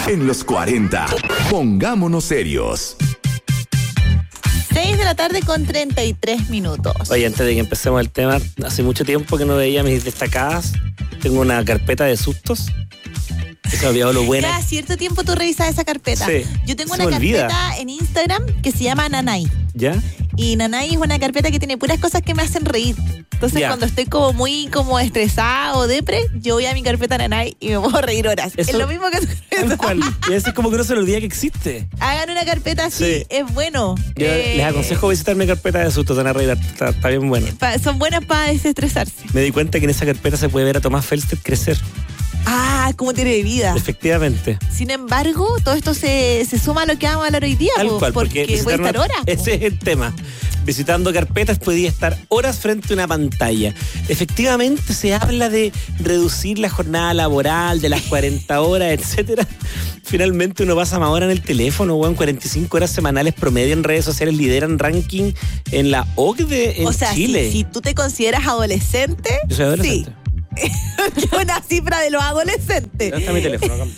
En los 40, pongámonos serios. 6 de la tarde con 33 minutos. Oye, antes de que empecemos el tema, hace mucho tiempo que no veía mis destacadas. Tengo una carpeta de sustos. Se me olvidó lo buena. Cada cierto tiempo tú revisas esa carpeta. Sí. Yo tengo Se una me olvida. carpeta en Instagram que se llama Nanay. ¿Ya? Y Nanay es una carpeta que tiene puras cosas que me hacen reír. Entonces, Ya. cuando estoy como muy estresada o depre, yo voy a mi carpeta Nanay y me puedo reír horas. Eso- Es lo mismo que Tal cual. Y a veces como que no se le olvida que existe. hagan una carpeta así, Sí. es bueno. Yo les aconsejo visitar mi carpeta de sustos, van a reír. Está bien bueno. Son buenas para desestresarse. Me di cuenta que en esa carpeta se puede ver a Tomás Felstedt crecer. Ah, cómo tiene vida. Efectivamente. Sin embargo, todo esto se suma a lo que vamos a hablar hoy día, Tal po, cual, porque voy a visitar estar horas. Po. Ese es el tema. Visitando carpetas podía estar horas frente a una pantalla. Efectivamente se habla de reducir la jornada laboral, de las 40 horas, etcétera. Finalmente uno pasa más horas en el teléfono, weón. 45 horas semanales promedio en redes sociales lideran ranking en la OCDE en O sea, Chile. si tú te consideras adolescente, Yo soy adolescente. sí. Es una cifra de los adolescentes. Ya está mi teléfono acá.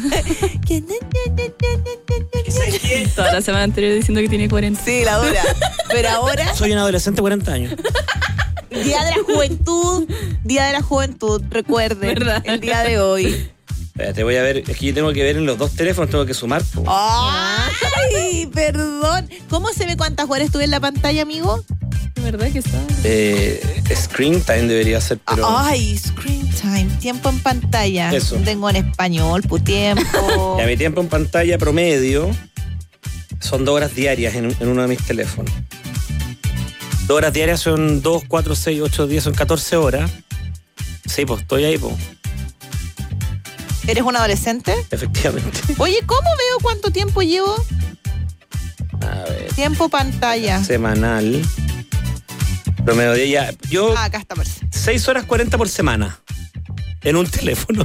Toda la semana anterior diciendo que tiene 40. Sí, la dura. Pero ahora, Soy un adolescente de 40 años. Día de la Juventud, recuerden, ¿Verdad? el día de hoy. Espérate, voy a ver. Es que yo tengo que ver en los dos teléfonos, tengo que sumar. Po. ¡Ay, perdón! ¿Cómo se ve cuántas horas estuve en la pantalla, amigo? ¿De verdad que está? Screen time debería ser, pero... Ay, screen time, tiempo en pantalla. Eso. Tengo en español, tiempo. Ya, mi tiempo en pantalla promedio son 2 horas diarias en uno de mis teléfonos. 2 horas diarias son 2, 4, 6, 8, 10, son 14 horas. Sí, pues estoy ahí, pues, ¿Eres un adolescente? efectivamente. Oye, ¿cómo veo cuánto tiempo llevo? A ver, Tiempo pantalla. semanal. Promedio de ya. Yo, Ah, acá está, parece. 6 horas 40 por semana en un teléfono.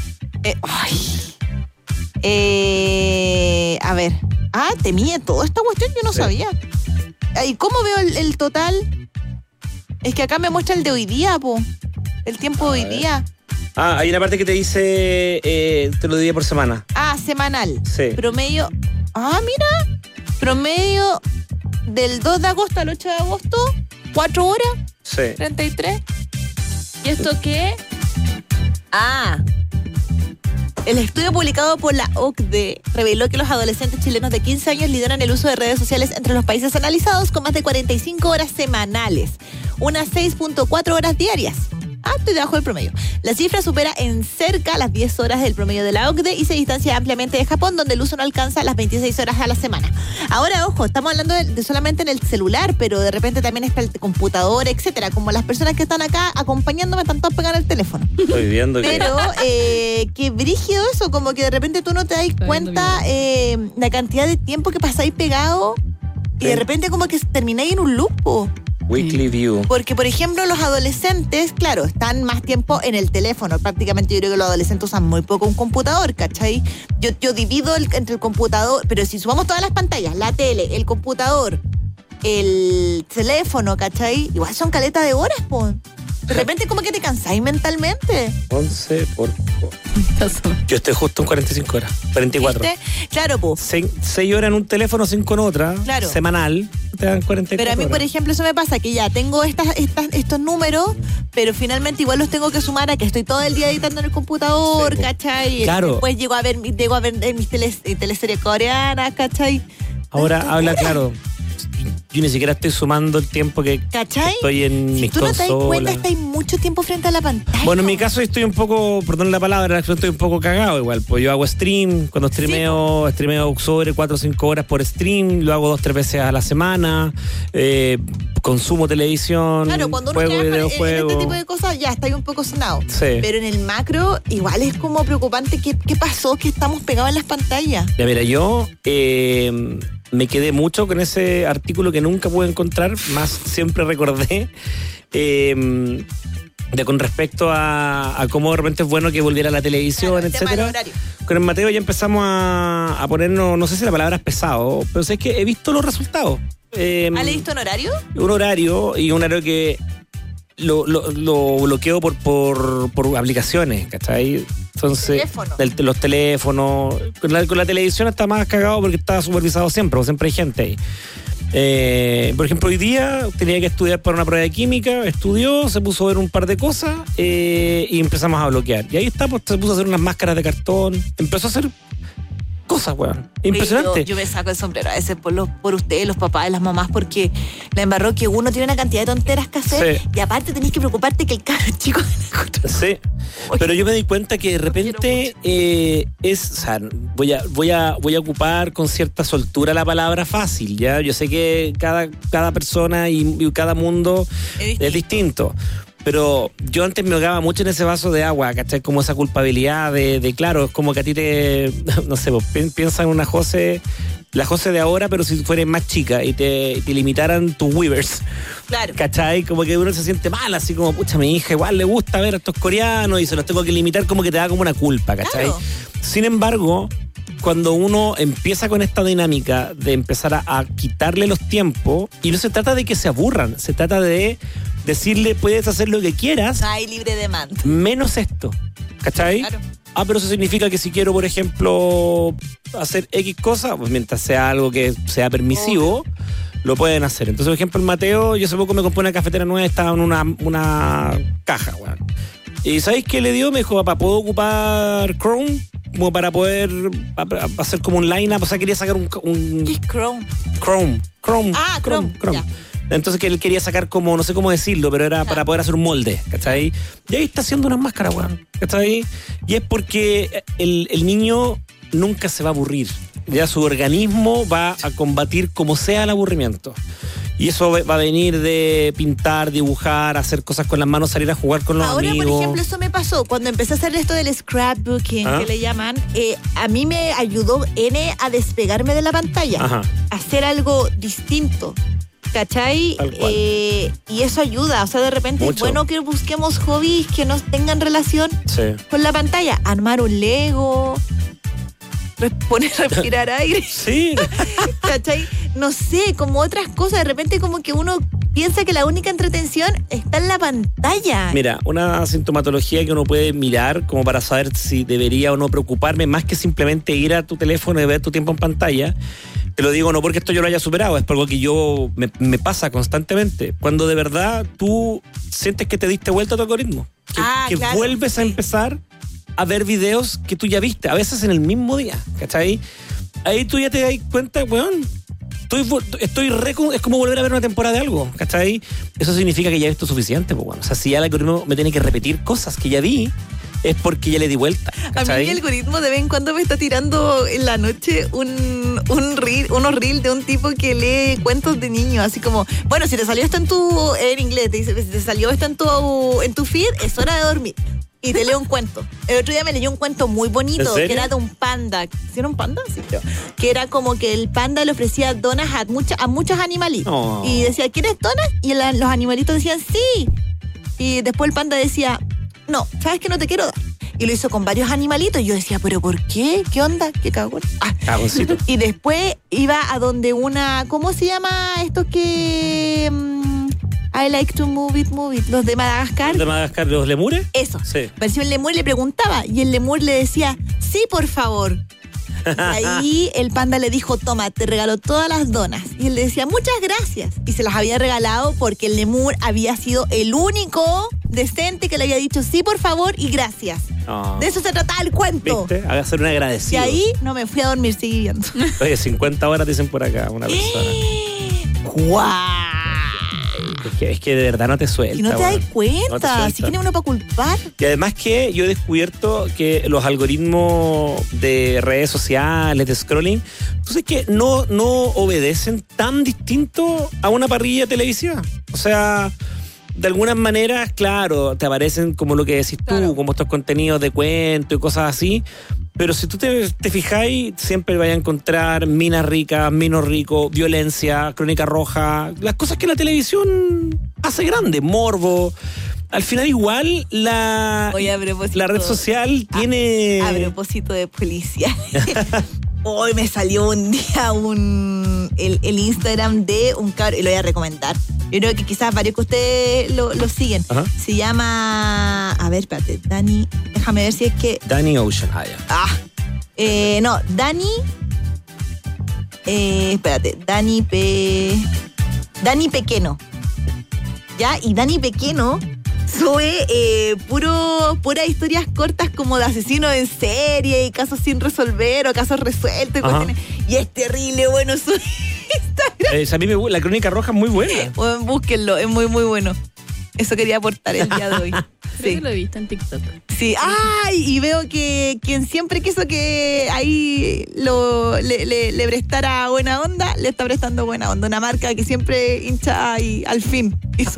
A ver. Ah, te mide todo esta cuestión, yo no Sí. sabía. ¿Y cómo veo el total? Es que acá me muestra el de hoy día, po. El tiempo de hoy día. Ah, hay una parte que te dice te lo diría por semana. Ah, semanal. Sí. Promedio. Ah, mira. Promedio del 2 de agosto al 8 de agosto, 4 horas, Sí. 33. ¿Y esto qué? Ah. El estudio publicado por la OCDE reveló que los adolescentes chilenos de 15 años lideran el uso de redes sociales entre los países analizados con más de 45 horas semanales, unas 6.4 horas diarias. Ah, estoy debajo del promedio. La cifra supera en cerca las 10 horas del promedio de la OCDE y se distancia ampliamente de Japón, donde el uso no alcanza las 26 horas a la semana. Ahora, ojo, estamos hablando de solamente en el celular, pero de repente también está el computador, etcétera. Como las personas que están acá acompañándome están todas pegadas al teléfono. Estoy viendo que... Pero qué brígido eso, como que de repente tú no te das Estoy cuenta la cantidad de tiempo que pasáis pegado y de Sí. repente como que termináis en un loop. Po. Weekly View. Porque, por ejemplo, los adolescentes, claro, están más tiempo en el teléfono. Prácticamente yo creo que los adolescentes usan muy poco un computador, ¿cachai? Yo divido entre el computador, pero si sumamos todas las pantallas, la tele, el computador, el teléfono, ¿cachai? Igual son caletas de horas, po. De repente como que te cansáis mentalmente. 11 por... Yo estoy justo en 45 horas. 44. ¿Viste? Claro, po. 6 horas en un teléfono, 5 en otra. Claro. Semanal. Te dan 44 Pero a mí, horas. por ejemplo, eso me pasa, que ya tengo estos números, pero finalmente igual los tengo que sumar a que estoy todo el día editando en el computador, Sí, po. ¿cachai? Claro. Después llego a ver mis teleseries coreanas, ¿cachai? Ahora habla claro. Yo ni siquiera estoy sumando el tiempo que ¿Cachai? estoy en Si mis tú no te das cuenta, consolas. estáis mucho tiempo frente a la pantalla. Bueno, en mi caso estoy un poco, perdón la palabra, estoy un poco cagado igual. Pues yo hago stream, cuando streameo sobre 4 o 5 horas por stream, lo hago 2 o 3 veces a la semana, consumo televisión, Claro, cuando uno juego trabaja en videojuegos. este tipo de cosas, ya estáis un poco sonado. Sí. Pero en el macro, igual es como preocupante. ¿Qué pasó? Que estamos pegados en las pantallas. Ya mira, yo me quedé mucho con ese artículo que nunca pude encontrar, más siempre recordé, con respecto a cómo de repente es bueno que volviera a la televisión, Claro, el tema del etcétera. horario. Con el Mateo ya empezamos a ponernos, no sé si la palabra es pesado, pero sé que he visto los resultados. ¿Has visto en horario? Un horario que lo bloqueo por aplicaciones, ¿cachai? Entonces, los teléfonos. Con la televisión está más cagado porque está supervisado siempre hay gente ahí. Por ejemplo, hoy día tenía que estudiar para una prueba de química, estudió, se puso a ver un par de cosas y empezamos a bloquear. Y ahí está, pues se puso a hacer unas máscaras de cartón, empezó a hacer cosas, weón. Impresionante. Yo me saco el sombrero a veces por ustedes, los papás, las mamás, porque la embarró que uno tiene una cantidad de tonteras que hacer, sí. Y aparte tenés que preocuparte que el cabro chico... Sí, pero yo me di cuenta que de repente o sea, voy a ocupar con cierta soltura la palabra fácil, ¿ya? Yo sé que cada persona y cada mundo es distinto. Pero yo antes me ahogaba mucho en ese vaso de agua, ¿cachai? Como esa culpabilidad de claro, es como que a ti no sé, piensa en una José, la José de ahora, pero si fueras más chica y te limitaran tus Weavers. Claro. ¿Cachai? Como que uno se siente mal, así como, pucha, mi hija igual le gusta ver a estos coreanos y se los tengo que limitar, como que te da como una culpa, ¿cachai? Claro. Sin embargo, cuando uno empieza con esta dinámica de empezar a quitarle los tiempos, y no se trata de que se aburran, se trata de decirle, puedes hacer lo que quieras. Hay libre demanda. Menos esto, ¿cachai? Claro. Pero eso significa que si quiero, por ejemplo, hacer X cosa, pues mientras sea algo que sea permisivo, lo pueden hacer. Entonces, por ejemplo, el Mateo, yo hace poco me compré una cafetera nueva, estaba en una caja, weón. ¿Y sabéis qué le dio? Me dijo, papá, ¿puedo ocupar Chrome? Como para poder hacer como un line-up. O sea, quería sacar un ¿Qué es Chrome? Chrome. Ah, Chrome. Ya. Entonces que él quería sacar como, no sé cómo decirlo, pero era para poder hacer un molde, ¿cachai? Y ahí está haciendo unas máscaras, weón, ¿cachai? Y es porque el niño nunca se va a aburrir. Ya su organismo va a combatir como sea el aburrimiento. Y eso va a venir de pintar, dibujar, hacer cosas con las manos, salir a jugar con los amigos. Ahora, por ejemplo, eso me pasó. Cuando empecé a hacer esto del scrapbooking, que le llaman, a mí me ayudó a despegarme de la pantalla. Ajá. A hacer algo distinto. ¿Cachai? Y eso ayuda. O sea, de repente mucho. Es bueno que busquemos hobbies que no tengan relación con la pantalla. Armar un Lego, poner a respirar aire. Sí. ¿Cachai? No sé, como otras cosas. De repente como que uno piensa que la única entretención está en la pantalla. Mira, una sintomatología que uno puede mirar como para saber si debería o no preocuparme, más que simplemente ir a tu teléfono y ver tu tiempo en pantalla. Te lo digo no porque esto yo lo haya superado, es por algo que yo me pasa constantemente. Cuando de verdad tú sientes que te diste vuelta a tu algoritmo. Que claro, vuelves a empezar a ver videos que tú ya viste, a veces en el mismo día, ¿cachai? Ahí tú ya te das cuenta, weón, es como volver a ver una temporada de algo, ¿cachai? Eso significa que ya he visto suficiente, pues bueno. O sea, si ya el algoritmo me tiene que repetir cosas que ya vi, es porque ya le di vuelta, ¿cachai? A mí el algoritmo de vez en cuando me está tirando en la noche unos reels de un tipo que lee cuentos de niños, así como, bueno, si te salió esto en inglés, te dice, si te salió esto en tu feed, es hora de dormir. Y te leo un cuento. El otro día me leyó un cuento muy bonito, que era de un panda. ¿Sí era un panda? Sí, creo. Que era como que el panda le ofrecía donas a muchos animalitos. Oh. Y decía, ¿quieres donas? Y los animalitos decían, sí. Y después el panda decía, no, ¿sabes qué? No te quiero dar. Y lo hizo con varios animalitos. Y yo decía, ¿pero por qué? ¿Qué onda? ¿Qué cagón? Cagoncito. Y después iba a donde ¿cómo se llama estos que... I like to move it, los de Madagascar. ¿Los de Madagascar, los lemures? Eso. Sí. Pareció el lemur y le preguntaba. Y el lemur le decía, sí, por favor. Y ahí el panda le dijo, toma, te regaló todas las donas. Y él le decía, muchas gracias. Y se las había regalado porque el lemur había sido el único decente que le había dicho sí, por favor y gracias. Oh. De eso se trataba el cuento. ¿Viste? Haga ser un agradecido. Y ahí no me fui a dormir, seguí viendo. Oye, 50 horas dicen por acá una persona. ¡Guau! Es que de verdad no te suelta. Y no te das cuenta, si tiene uno para culpar. Y además que yo he descubierto que los algoritmos de redes sociales, de scrolling, entonces que no obedecen tan distinto a una parrilla televisiva. O sea, de algunas maneras, claro, te aparecen como lo que decís tú, claro, como estos contenidos de cuento y cosas así. Pero si tú te fijáis, siempre vais a encontrar minas ricas, minos ricos, violencia, crónica roja, las cosas que la televisión hace grande, morbo. Al final igual la red social tiene... A propósito de policía. Hoy me salió un día el Instagram de un cabrón, y lo voy a recomendar. Yo creo que quizás varios que ustedes lo siguen. Ajá. Se llama... A ver, espérate. Dani... Déjame ver si es que... Danny Ocean. Ah, ya. No, Dani... espérate. Dani Pequeno. ¿Ya? Y Dani Pequeno sube puras historias cortas como de asesinos en serie y casos sin resolver o casos resueltos. Y, cuestiones. Y es terrible, bueno, su Instagram. A mí la Crónica Roja es muy buena. Bueno, búsquenlo, es muy, muy bueno. Eso quería aportar el día de hoy. Creo que lo he visto en TikTok. Sí, ¡ay! Y veo que quien siempre quiso que ahí le prestara buena onda, le está prestando buena onda. Una marca que siempre hincha y al fin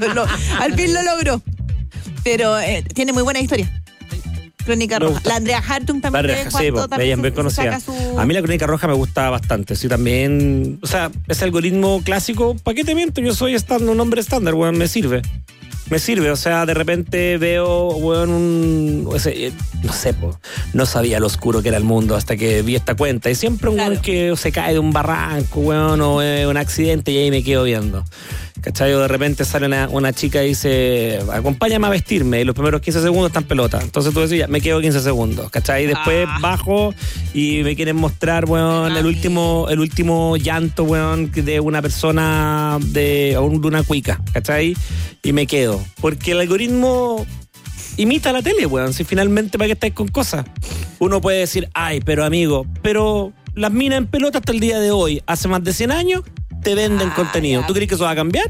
al fin lo logró. Pero tiene muy buena historia. Crónica Roja. La Andrea Hartung también. Ella es bien conocida. A mí la Crónica Roja me gusta bastante. Sí, también. O sea, ese algoritmo clásico, ¿para qué te miento? Yo soy un hombre estándar, weón, me sirve. Me sirve, o sea, de repente veo, weón, no sé, no sabía lo oscuro que era el mundo hasta que vi esta cuenta. Y siempre un weón que se cae de un barranco, weón, o un accidente y ahí me quedo viendo. ¿Cachai? O de repente sale una chica y dice, acompáñame a vestirme, y los primeros 15 segundos están pelota. Entonces tú decías, me quedo 15 segundos, ¿cachai? Y después bajo y me quieren mostrar, weón, el último llanto, weón, de una persona, de una cuica, ¿cachai? Y me quedo. Porque el algoritmo imita la tele, weón. Si finalmente, ¿para qué estáis con cosas? Uno puede decir, ay, pero amigo, pero las minas en pelota hasta el día de hoy, hace más de 100 años, te venden contenido. Ya. ¿Tú crees que eso va a cambiar?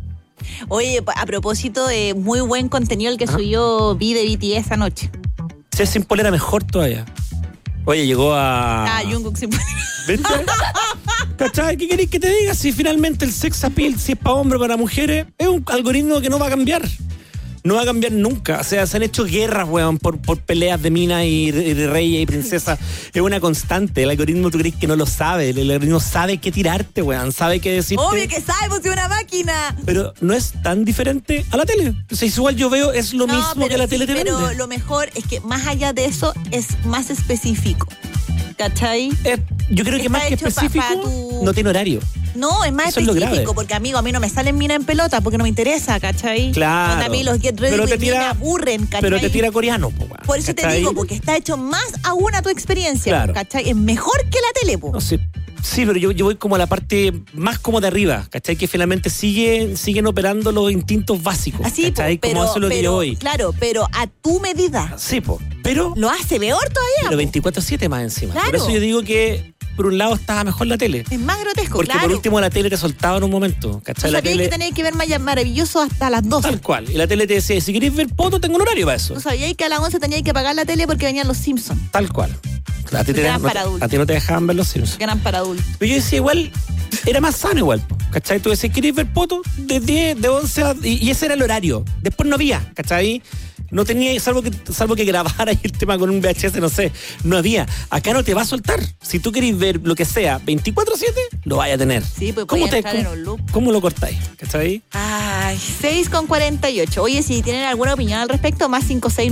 Oye, a propósito de muy buen contenido el que subió Vi de BTS anoche. Si es sin polera, mejor todavía. Oye, llegó a... Jungkook sin polera. ¿Viste? ¿Cachai? ¿Qué queréis que te diga? Si finalmente el sex appeal, si es para hombres o para mujeres, es un algoritmo que no va a cambiar. No va a cambiar nunca. O sea, se han hecho guerras, weón, por peleas de minas y de reyes y princesas. Es una constante. El algoritmo, ¿tú crees que no lo sabe? El algoritmo sabe qué tirarte, weón. Sabe qué decirte. Obvio que sabe, pues es una máquina. Pero no es tan diferente a la tele. O sea, igual yo veo, es lo mismo que la tele te vende. Pero lo mejor es que más allá de eso es más específico. ¿Cachai? Yo creo que más que específico, no tiene horario. No, es más Eso es lo específico, grave. porque amigo, a mí no me salen minas en pelota porque no me interesa, ¿cachai? Claro. Cuando a mí los Get Ready Pero With Me me aburren, ¿cachai? Pero te tira coreano, po, weón. Por eso te ¿cachai? digo, porque está hecho más aún a tu experiencia, Claro. ¿cachai? Es mejor que la tele, po. No sé. Sí, pero yo voy como a la parte más como de arriba, ¿cachai? Que finalmente siguen operando los instintos básicos, Así, ¿cachai? po, Como eso es lo que yo voy. Claro, pero a tu medida. Sí, po. Pero Lo hace peor todavía. pero po. 24/7 más encima. Claro. Por eso yo digo que por un lado estaba mejor la tele. Es más grotesco, Porque claro. por último la tele te soltaba en un momento, ¿cachai? O La sea, tienes tele, que tener que ver maravilloso hasta las 12. tal cual. Y la tele te decía, si queréis ver poto, tengo un horario para eso. ¿Tú sabías que a las 11 tenías que apagar la tele porque venían los Simpsons? Tal cual. A ti, Eran para adultos. a ti no te dejaban ver los Simpsons. Que eran para adultos. Pero yo decía, igual, era más sano igual, ¿cachai? Tú decías, ¿queréis ver poto? De 10, de 11 y ese era el horario. Después no había, ¿cachai? No tenía, salvo que grabara y el tema con un VHS, no sé, no había. Acá no te va a soltar. Si tú querés ver lo que sea 24/7, lo vaya a tener. Sí, pues podía entrar en un loop. ¿Cómo lo cortáis? ¿Cachai? Ay, 6:48. Oye, si tienen alguna opinión al respecto, más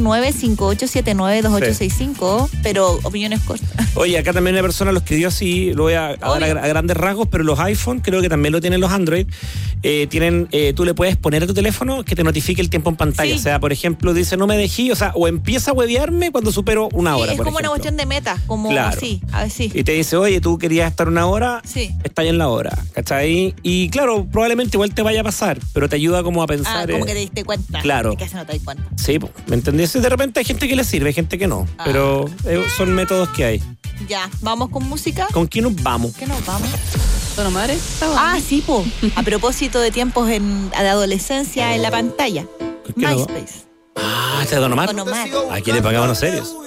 569-5879-2865. Pero opiniones cortas. Oye, acá también una persona lo escribió así, lo voy a dar a grandes rasgos, pero los iPhone, creo que también lo tienen los Android, tú le puedes poner a tu teléfono que te notifique el tiempo en pantalla. Sí. O sea, por ejemplo, dice, no me dejé, o sea, o empieza a huevearme cuando supero una hora, Es por como una ejemplo. cuestión de meta, como Claro. así, así. Y te dice, oye, tú querías estar una hora, Sí. está ahí en la hora, ¿cachai? Y claro, probablemente igual te vaya a pasar, pero te ayuda como a pensar. Como que te diste cuenta. Claro. De que se no te das cuenta. Sí, po, ¿me entendés? De repente hay gente que le sirve, hay gente que no, pero son métodos que hay. Ya, ¿vamos con música? ¿Con quién nos vamos? ¿Qué nos vamos? Don Omar está bueno. Sí, po. A propósito de tiempos de adolescencia en la pantalla. ¿Con quién nos MySpace. ¿este es Don Omar? Don Omar. Aquí le pagamos los serios.